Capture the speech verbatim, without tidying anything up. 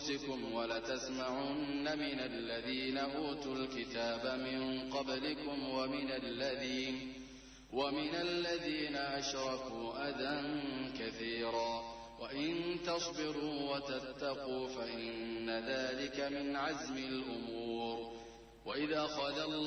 أنفسكم ولتسمعن من الذين أوتوا الكتاب من قبلكم ومن الذين ومن الذين أشركوا أذى كثيرا وإن تصبروا وتتقوا فإن ذلك من عزم الأمور. وإذا أخذ الله